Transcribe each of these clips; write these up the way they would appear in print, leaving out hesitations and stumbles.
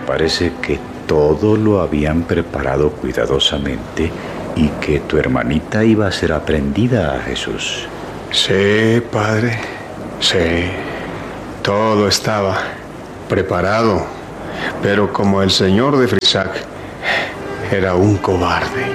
parece que todo lo habían preparado cuidadosamente y que tu hermanita iba a ser aprendida a Jesús. Sí, padre, sí. Todo estaba preparado, pero como el señor de Frisac era un cobarde.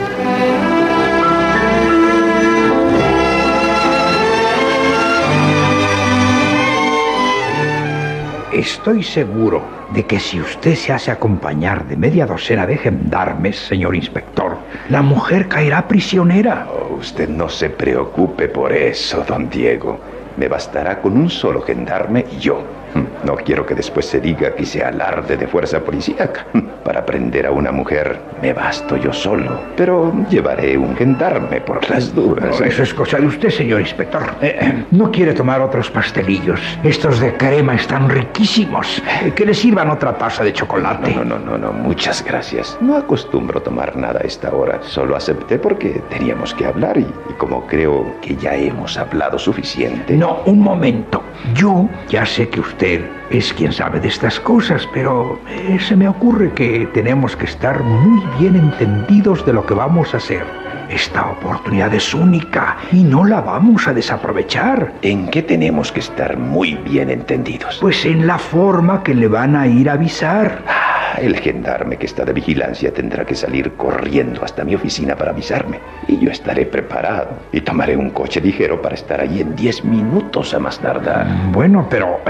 Estoy seguro de que si usted se hace acompañar de media docena de gendarmes, señor inspector, la mujer caerá prisionera. Oh, usted no se preocupe por eso, don Diego. Me bastará con un solo gendarme y yo. No quiero que después se diga que hice alarde de fuerza policíaca. Para prender a una mujer me basto yo solo, pero llevaré un gendarme por las dudas. No, eso es cosa de usted, señor inspector. ¿No quiere tomar otros pastelillos? Estos de crema están riquísimos. Que le sirvan otra taza de chocolate. No, muchas gracias. No acostumbro tomar nada a esta hora. Solo acepté porque teníamos que hablar y como creo que ya hemos hablado suficiente. No, un momento. Yo ya sé que usted es quien sabe de estas cosas, pero se me ocurre que tenemos que estar muy bien entendidos de lo que vamos a hacer. Esta oportunidad es única y no la vamos a desaprovechar. ¿En qué tenemos que estar muy bien entendidos? Pues en la forma que le van a ir a avisar. El gendarme que está de vigilancia tendrá que salir corriendo hasta mi oficina para avisarme. Y yo estaré preparado. Y tomaré un coche ligero para estar allí en 10 minutos a más tardar. Bueno, pero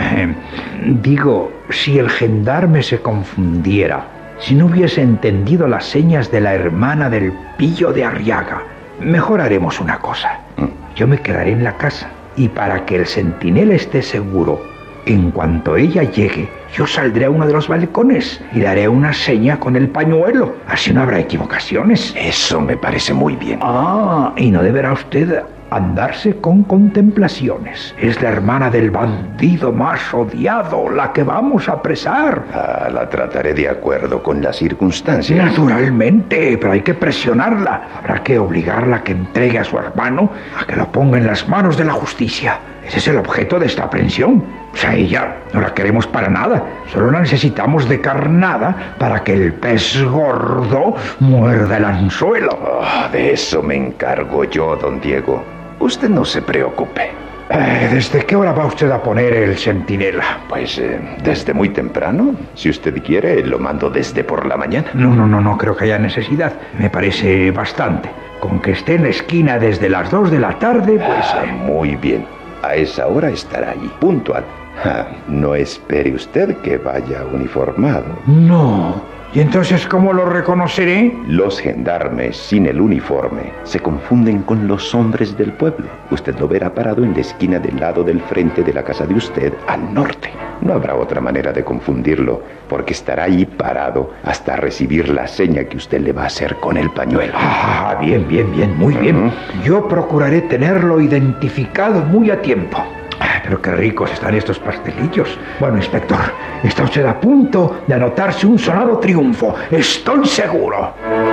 digo, si el gendarme se confundiera, si no hubiese entendido las señas de la hermana del Pillo de Arriaga, mejor haremos una cosa. Yo me quedaré en la casa y para que el centinela esté seguro, en cuanto ella llegue, yo saldré a uno de los balcones y le haré una seña con el pañuelo. Así no habrá equivocaciones. Eso me parece muy bien. Y no deberá usted andarse con contemplaciones. Es la hermana del bandido más odiado, la que vamos a apresar. La trataré de acuerdo con las circunstancias. Naturalmente, pero hay que presionarla. Habrá que obligarla a que entregue a su hermano, a que lo ponga en las manos de la justicia. Ese es el objeto de esta aprehensión. O sea, ella no la queremos para nada. Solo la necesitamos de carnada para que el pez gordo muerda el anzuelo. De eso me encargo yo, don Diego. Usted no se preocupe. ¿Desde qué hora va usted a poner el centinela? Pues desde muy temprano. Si usted quiere, lo mando desde por la mañana. No creo que haya necesidad. Me parece bastante. Con que esté en la esquina desde las 2 de la tarde, pues... Muy bien. A esa hora estará allí, puntual. No espere usted que vaya uniformado. No. ¿Y entonces cómo lo reconoceré? Los gendarmes sin el uniforme se confunden con los hombres del pueblo. Usted lo verá parado en la esquina del lado del frente de la casa de usted, al norte. No habrá otra manera de confundirlo, porque estará ahí parado hasta recibir la seña que usted le va a hacer con el pañuelo. Bien, muy bien. Yo procuraré tenerlo identificado muy a tiempo. Pero qué ricos están estos pastelillos. Bueno, inspector, está usted a punto de anotarse un sonado triunfo. Estoy seguro.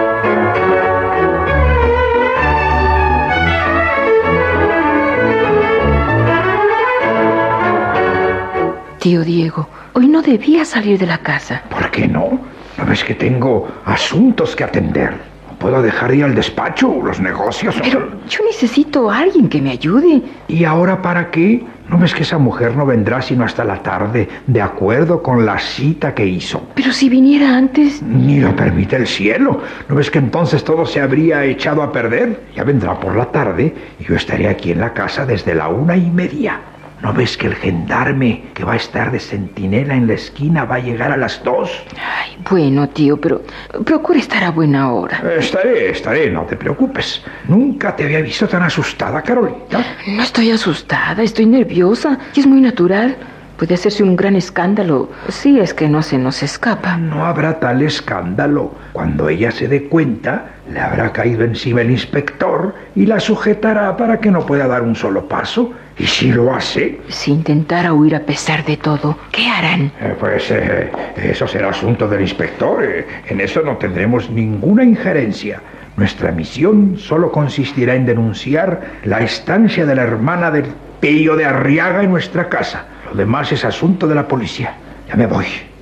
Tío Diego, hoy no debía salir de la casa. ¿Por qué no? ¿No ves que tengo asuntos que atender? ¿Puedo dejar de ir al despacho? Los negocios... Pero yo necesito a alguien que me ayude. ¿Y ahora para qué? ¿No ves que esa mujer no vendrá sino hasta la tarde, de acuerdo con la cita que hizo? Pero si viniera antes... Ni lo permite el cielo. ¿No ves que entonces todo se habría echado a perder? Ya vendrá por la tarde y yo estaré aquí en la casa desde la 1:30. ¿No ves que el gendarme que va a estar de centinela en la esquina va a llegar a las 2? Ay, bueno, tío, pero procura estar a buena hora. Estaré, no te preocupes. Nunca te había visto tan asustada, Carolita. No estoy asustada, estoy nerviosa y es muy natural. Puede hacerse un gran escándalo si es que no se nos escapa. No habrá tal escándalo. Cuando ella se dé cuenta, le habrá caído encima el inspector y la sujetará para que no pueda dar un solo paso. ¿Y si lo hace? Si intentara huir a pesar de todo, ¿qué harán? Eso será asunto del inspector. En eso no tendremos ninguna injerencia. Nuestra misión solo consistirá en denunciar la estancia de la hermana del Pillo de Arriaga en nuestra casa. Lo demás es asunto de la policía. Ya me voy.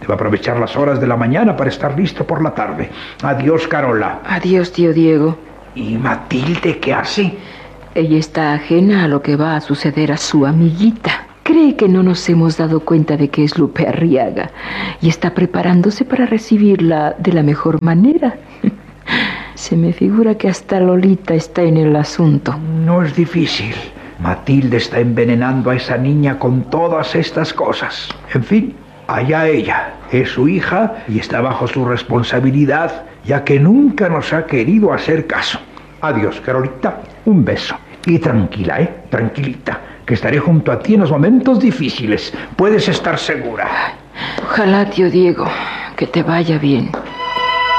Debo aprovechar las horas de la mañana para estar listo por la tarde. Adiós, Carola. Adiós, tío Diego. ¿Y Matilde qué hace? Ella está ajena a lo que va a suceder a su amiguita. Cree que no nos hemos dado cuenta de que es Lupe Arriaga y está preparándose para recibirla de la mejor manera. Se me figura que hasta Lolita está en el asunto. No es difícil. Matilde está envenenando a esa niña con todas estas cosas. En fin, allá ella. Es su hija y está bajo su responsabilidad, ya que nunca nos ha querido hacer caso. Adiós, Carolita. Un beso. Y tranquila, tranquilita, que estaré junto a ti en los momentos difíciles. Puedes estar segura. Ojalá, tío Diego, que te vaya bien.